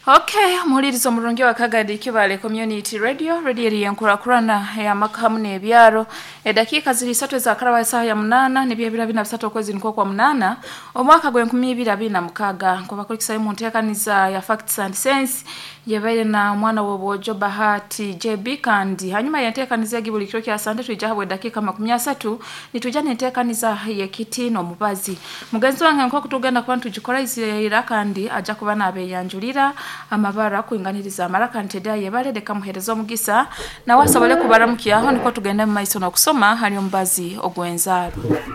Okay, mulirizo murungi wa Kagadi Kibale Community Radio yankurakurana ya makamu nebyaro edakika ziri 3 za karawa saa ya 8 nebyabira bina 3 kwezi niko kwa 8 omwaka gwe 2026 kwa bakurikisa mu ntekaniza ya Facts and Sense yabaye na mwana wobojo Bahati JB kandi hanyuma ya ntekaniza gibulikiro kya sande tujahabwe dakika 30 nitujane ntekaniza ya kitino mubazi mugenzi wange nko kutugenda kwa tujikora izira kandi aja kubana abeyanjulira amabara kuinganiriza amarakanteda yebalede kamuherezo mugisa na wasabale kubaramukiyaho niko tugenda mu maiso no kusoma hali ombazi ogwenzaro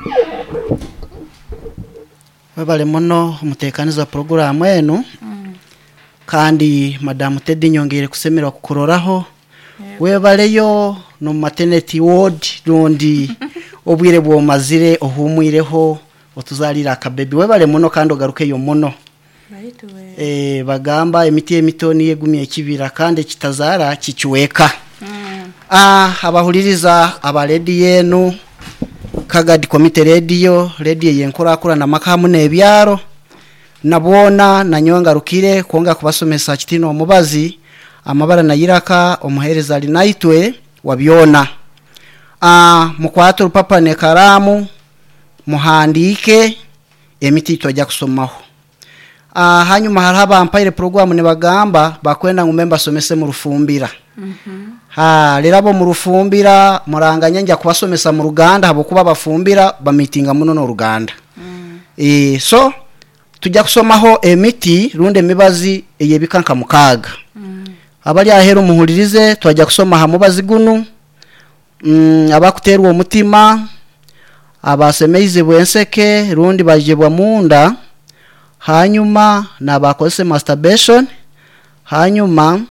babale muno umutekaniza program enu kandi Madam Teddy nyongere kusemerwa kukuroraho webaleyo no maternity ward rundi obwire bwo mazire ohumwireho otuzalira akabebi webale muno kandi ogarukeyo muno bagamba emiti emitoni yegumye kibira kandi kitazara kichweka abahuliriza abaledi yenu Kagadi Community Radio yenkora na makamu nebyaro nabona nanyonga rukire konga kubasomesa kitino omubazi amabara nayiraka omuhereza ali naitwe wabyona mukwato rupapa ne karamu muhandike emiti tojja kusomaho hanyuma haraba ampaire program ne bagamba bakwenda ngumemba somese mu rufumbira lerabo mu rufumbira muranganya njya kubasomesa mu Ruganda habo kuba bafumbira bamitinga muno no Ruganda so tujya kusomaho emiti runde mibazi eyebikanka mukaga abali ahero muhulirize twajya kusoma hamubazi gunu abakuterwa umutima abasemeize bwenseke rundi bajebwa munda hanyuma nabakozese masturbation hanyuma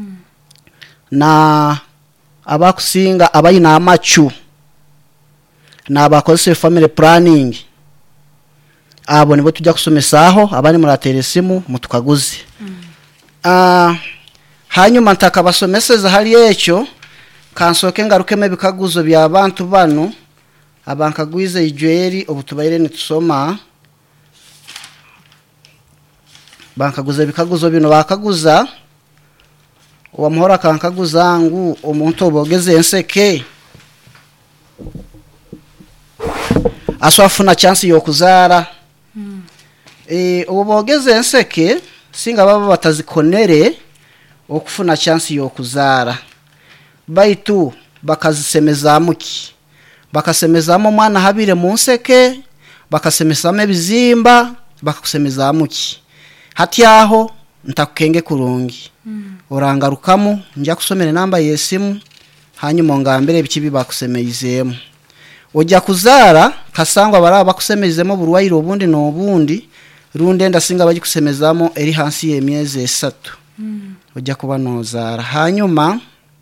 na abakusinga abayina amachu nabakozese family planning abo nibo tujya kusomesaho abani murateresimu mutukaguzi hanyuma ntaka basomeseza hali yecho kansoke ngarukeme bikaguzo bya abantu bano abankagwize ijweri obutubaire nitusoma bankaguze bikaguzo bino bakaguza uwamuhora kankaguza ngu omuntu obogeze enseke aswafuna chance yo kuzara obogeze enseke singa baba batazikonere okufuna chance yo kuzara baitu bakazisemezamuki bakasemezamo mwana habire mu nseke bakasemezamo ebizimba bakakusemezamuki hatyaho ntakukenge kurungi orangarukamu njya kusomera namba yesimu hanyuma ngambere bikibi bakusemeyizemo ojja kuzara kasangwa baraba bakusemezemo burwairo obundi no obundi runde ndasinga bagikusemezamo eri hansi y'emyezi 3 ojja kuba nozara hanyuma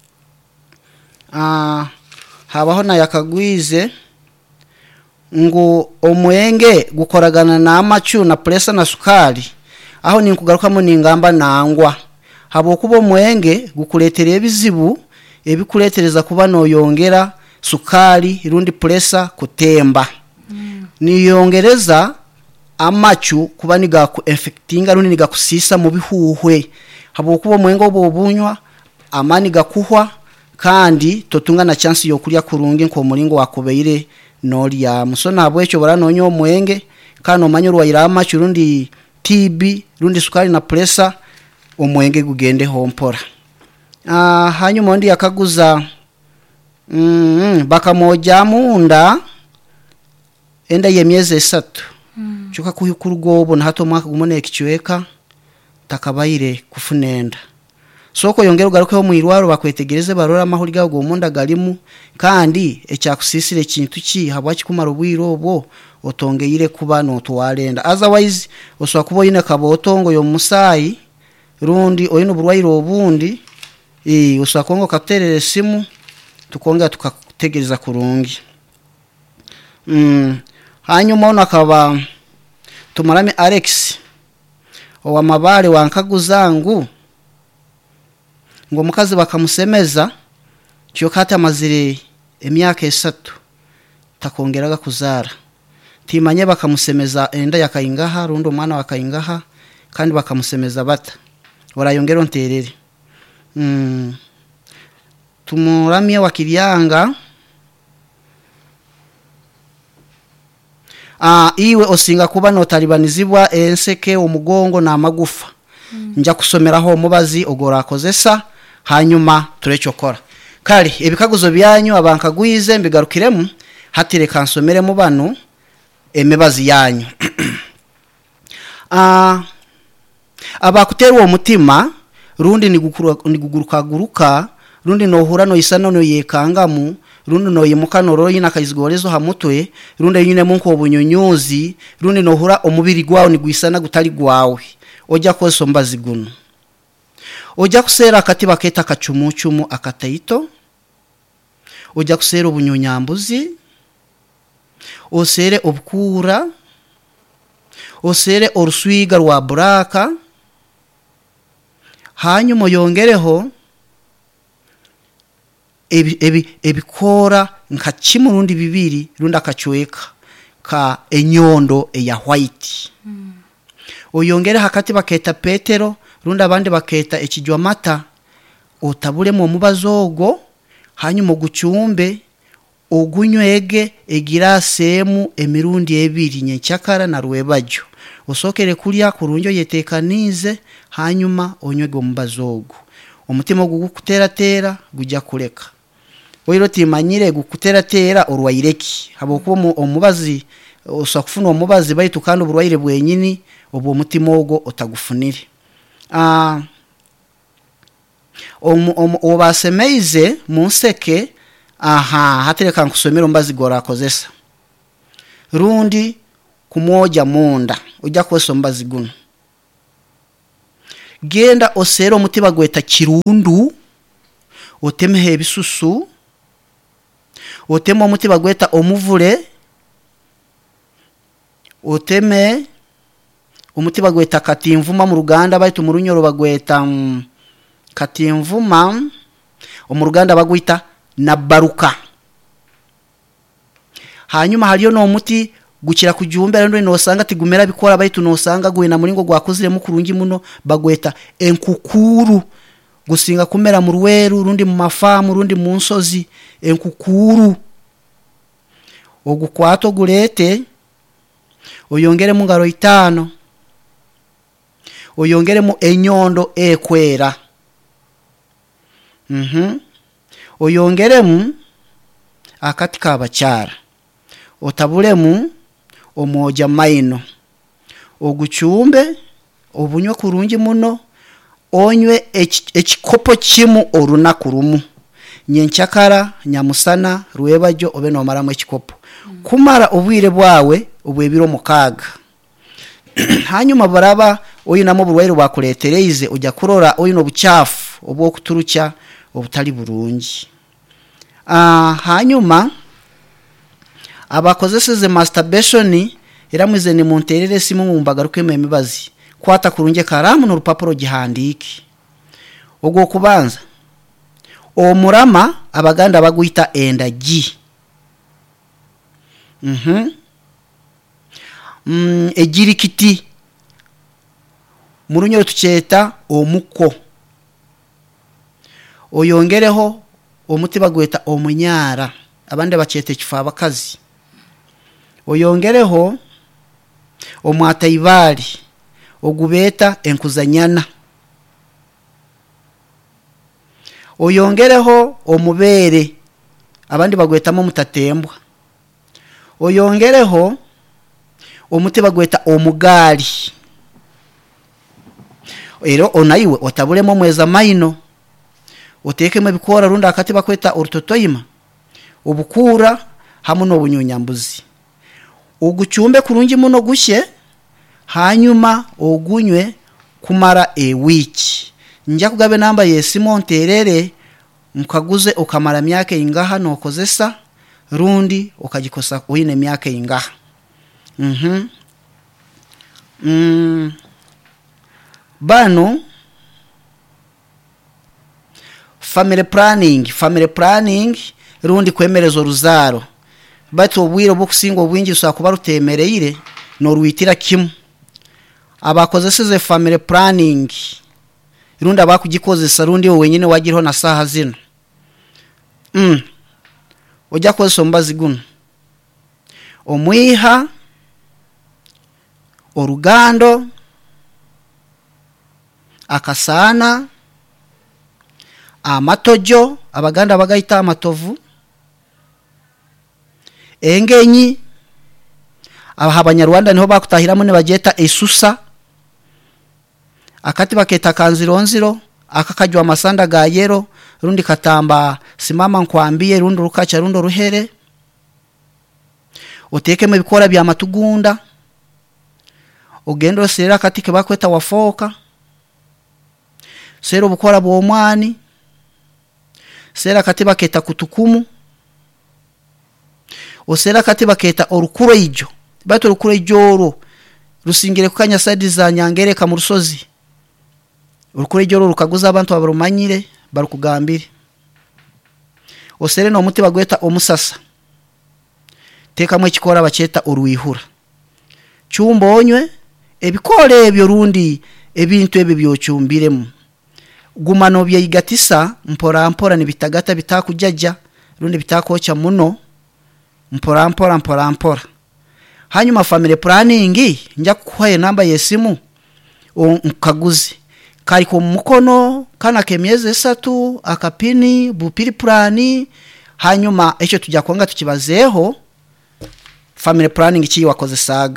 habaho na yakagwize ngo omwenge gukoragana na amachu na pressure na sukari aho ninkugarukamo ningamba nangwa habo kubo mwenge gukuletereye bizibu ebikuletereza kuba no yongera sukari irundi pressure kutemba niyongereza amachu kuba niga ku infectinga rundi niga kusisa mu bihuhwe habo kubo mwenge obubunywa amani gakuhwa kandi totunga na chance yo kurya kurungi nko muringo wakubeire noli ya musona abwecho baranonyo mwenge kano manyoro wayira amachu rundi TB rundi sukari na pressure omwenge gugende hompora hanyuma ndi yakaguza bakamoja munda enda yemyeze 3 chuka kurugobo na hato mwaka gumone kichweka takabaire kufunenda soko yongera ugarukeho mu irwaro bakwetegereze barora amahuri gago gumunda galimu kandi ecyakusisire kintu ki habwachi kumara ubwiro obwo otongeyire kuba no twalenda otherwise oswa kubo yine kabotongo yo musayi rundi oyino burwairo obundi oswa kongo katerere simu tukonga tukategereza kurungi hanyuma ono akaba tumarame Alex owa mabare wankaguzangu ngo mukazi bakamusemeza cyo kata mazire emyaka 3 takongeraga kuzara timanye bakamusemeza enda yakayingaha rundo mwana wakayingaha kandi bakamusemeza bata orayongera onterere. Tumuramye wakiryanga. Iwe osinga kuba notalibanizibwa enseke omugongo na magufa. Nja kusomeraho omubazi ogorakozesa hanyuma turecyokora. Kali ebikaguzo byanyu abankagwize mbigarukiremu hatire kansomere mu bano emibazi yanyu. Abakuterwa umutima rundi niguguruka rundi nohura no isano no yekangamu rundi no yimuka no royi nakayizigorezo hamutwe rundi nyine munko obunyonyuzi rundi nohura omubiri gwawo nigwisana gutali gwawe ojja kwesomba ziguno. Ojja kusera akati baketa kacumucumu akataito. Ojja kusera obunyonyambuzi. Osere obukura. Osere oruswiga rwa buraka. Hanyuma yongereho ebikora nka kimurundi bibiri runda kachweka ka enyondo eya white. Oyongere hakati baketa petero runda abandi baketa ekijwa mata. Otabule mu mubazogo hanyuma gucumbe ogunywege egirasemu emirundi ebiri nyencyakara na rwebajo. Osokere kulya kurunjo yetekanize hanyuma onywege omubazogo. Omutima gukutera gujya kureka. Oiro timanyire gukutera orwayireki. Habokuba omubazi osakufuna omubazi baitu kandi oburwaire bwenyini obwo mutima ogo otagufunire. Obasemeize munseke hatereka nkusomera ombazi gorakozesa. Rundi kumoja munda ojja kwesomba ziguno. Genda osero omutiba gweta kirundu otemehe ebisusu. Oteme omutiba gweta omuvule. Oteme omutiba gweta katimvuma mu Ruganda baitu mu Runyoro bagweta katimvuma. Omu Ruganda bagwita nabaruka. Hanyuma haliyo no muti gukira kujumbe ndo nosanga tigumera bikora baitu nosanga gwena muringo gwakuzire mu kurungi muno bagweta enkukuru. Gusinga kumera mu Rweru rundi mu mafamu rundi mu nsozi enkukuru. Ogukwato gurete oyongere mu ngaro 5. Oyongere mu enyondo ekwera. Oyongere mu akati kabacyara. Otabulemu omoja maino. Ogucumbe obunywa kurungi muno onywe ekikopo kimu orunaku rumu. Nyencyakara nyamusana rwebajo obe no maramu ekikopo. Kumara obwire bwawe obwebiro mukaga. Hanyuma baraba oyinamo burwaire bwakuletereize ojja kurora oyino buchafu obwo kuturucha obutali burungi. Hanyuma abakozeseze masturbation eramwize ni munterere simu mumbagaruke memibazi kwata kurunge karamu no rupapuro gihandiki. Ogwo kubanza omurama abaganda bagwita endagi. Ejirikiti mu Runyoro tucyeta omuko. Oyongereho omutiba gweta omunyara abandi bacyete kifa abakazi. Oyongereho omwatayibali ogubeta enkuzanyana. Oyongereho omubere abandi bagwetamo mutatembwa. Oyongereho omutiba gweta omugali. Ero onaiwe otabulemo mweza maino. Otekeme bikora runda akati bakweta ortotoyima. Obukura hamu no bunyonyambuzi. Ogucumbe kurungi muno gushe hanyuma ogunywe kumara wiki. Njya kugabe namba yesimo nterere mukaguze okamara myaka ingaha nokozesa rundi okagikosa oyine myaka ingaha. Bano family planning rundi kwemerezo ruzaro. Batu obwiro bokusingo bwingi usakuba rutemereire no ruitira kimu. Abakozeseze family planning irunda bakugikozesa rundi wowe wenyine wagiriho na saha zino ojja kozesa omubazi guno omwiha orugando akasana amatojo abaganda bagayita amatovu engenyi abanyarwanda niho bakutahiramo ne bageta esusa akati baketa kanzironziro akakajwa amasanda ga yero rundi katamba simama nkwambiye rundi rukacha rundo ruhere otekeme bikora bya matugunda ogendo sera kati ke bakweta wafoka sero bukora bw'omwani sera kati baketa kutukumu osera kati baketa orukuro ijo bato orukuro ijoro rusingire kukanya sadi za nyangereka mu rusozi urukuro ijoro rukaguza abantu abarumanyire barukugambire osere no muti bagweta omusasa tekamwe kikora baceta urwihura cyumbonywe ebikore ebyo rundi ebintu ebyo byocumbiremu gumano byeyigatisa mpora nibitagata bitakujajja rundi bitakocha muno mpora hanyuma family planning njya kuhaye namba yesimu nkaguzi kari ko mukono kana kemyeze 3 akapini bupiri plani hanyuma echo tujya kwanga tukibazeho family planning ki wakoze saga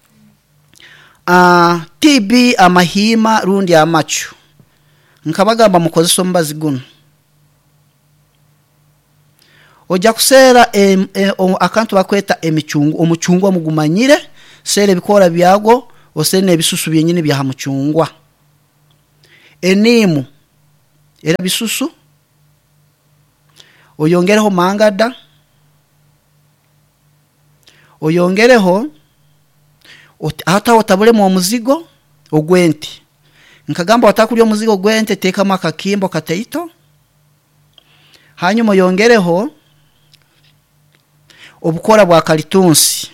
TB amahima rundi amacu nkabagamba mukoze sombazi guno ojja kusera akantu bakweta emichungu omuchungwa mugumanyire sere bikora byago osene ebisusu byenyine bya hamuchungwa enimu era bisusu oyongereho mangada oyongereho hata otabule mu muzigo ogwenti nkagamba watakulyo muzigo ogwente teka maka kimbo kataito hanyuma oyongereho obukora bwa kalitunsi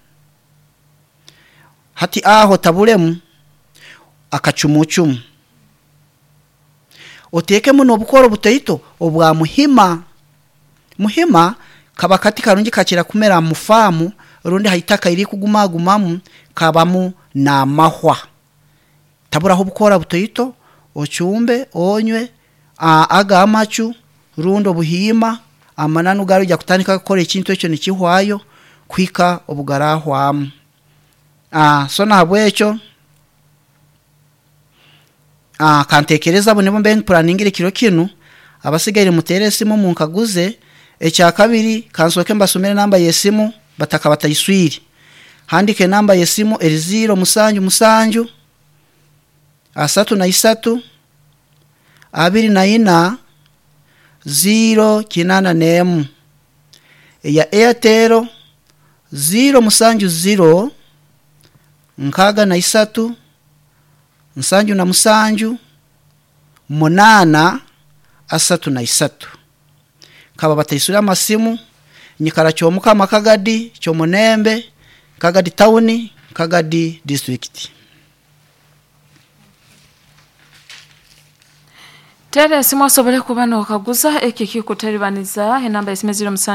hati aho tabulemu akachumuchumu oteke muno obukora butaito obwa muhima kaba katika rungi kachira kumera mufamu rundi haitaka iri kugumagumamu kabamu na mahwa tabura ho bukora butaito ochumbe onywe aga amachu rundo buhima amananu garu jya kutanika gukora ikintu echo nikihwayo kwika obugarahwamu so nabwecho kantekereza bone bombe planning kiro kinu abasigaire muteresimu munkaguze echa kabiri kansoke mbasomere namba yesimu bataka batayiswiri handike namba yesimu 0 asatu na isatu 24 0 nemu ya Airtel 0 nkaga na isatu nsanju na musanju munana asatu na isatu kaba batayisura amasimu nyikara cyomuka makagadi cyomunembe kagadi town kagadi district tere simu asobole kubana okaguza ekiki kuteribaniza enamba esime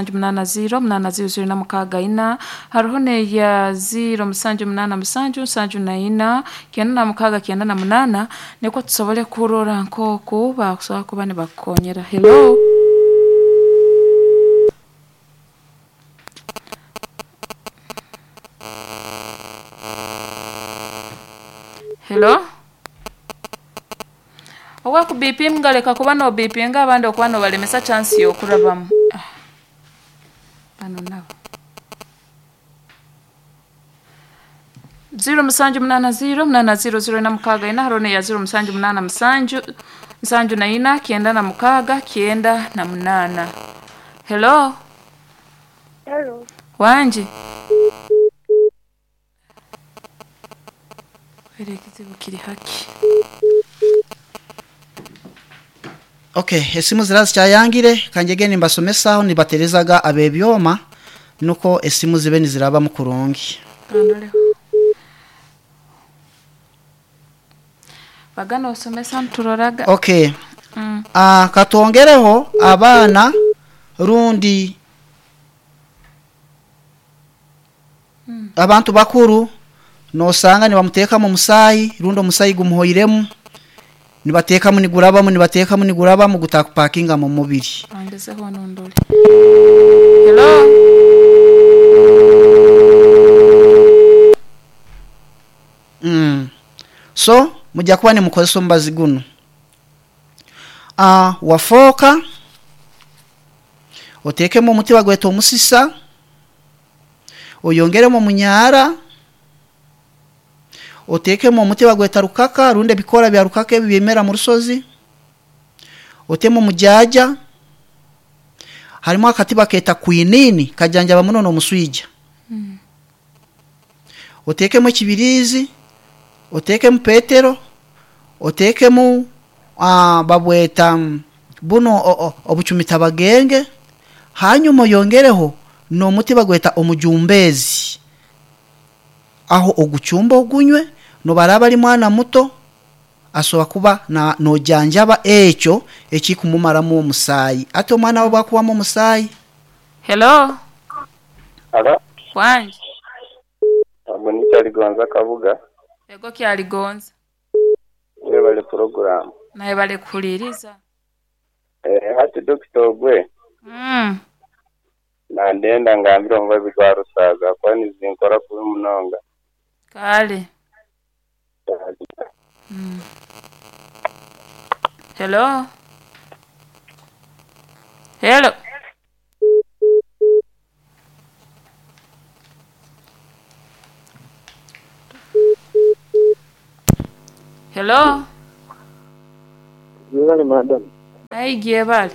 0 na mukaga ina haruhone ya 0 na kiana na mukaga kiana na munana neko tusobole kurora nkoko bakusoba kubane bakonyera hello hello owa ku BP mgaleka kuba no BP nga abandi okwano balemesa chance yo kurabamu bano nabo 0 na mukaga ina harone ya 0 na ina kienda na mukaga kienda na munana hello wanji kizibu kiri haki Okay, esimu zirazi cyayangire kanjegene mbasomesaho nibaterezaga abebyoma nuko esimu zibe niziraba mu kurongi. bagana osomesa nturoraga. Okay. Katongereho abana rundi abantu bakuru nosanga ni bamuteka mu musayi rundo musayi gumuhoyiremu nibateka mu niguraba mu gutaka parkinga mu mubiri. Angeze ho nondole. Hello. So mujya kuba ni mukoze sombazi guno. Wafoka otekemo umuti bagweta umusisa oyongeremo munyara otekemo umuti bagweta rukaka runde bikora bya rukaka bibemera mu rusozi otemo mujaja harimo akati baketa kwinini kajanja bamunono muswija otekemo kibirizi otekemo petero otekemo babweta buno obucumita bagenge hanyuma yongereho no muti bagweta omujumbezi aho ogucumba ogunywe no baraba ari mwana muto asoba kuba na no janjaba echo ekikumumara mu musayi ate omwana abo bakuwa mu musayi. Hello. Kwanje Aboni cyari gonza kabuga. Ego kyali gonza. Niwe bale program. Naye bale kuliriza. Hati Dr. Gwe. Na ndenda ngambira ngo bigwa rusaga kwani zinkora kuri munonga. Kale. Hello. Hello. Hello. Yari madam. Ai giebale.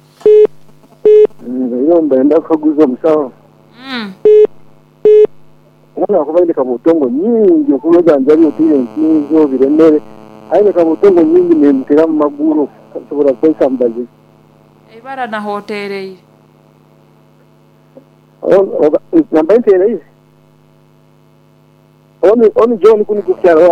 Yomba enda kaguza musawo. Mwana kubandi kabutongo nyingi kuloga njari utire nkizo biremere. Aine kabutongo nyingi nemutera mu maguru kasobora kwesa mbazi. Ibara na hotere iri. Namba intere iri. Oni John kuni kukyara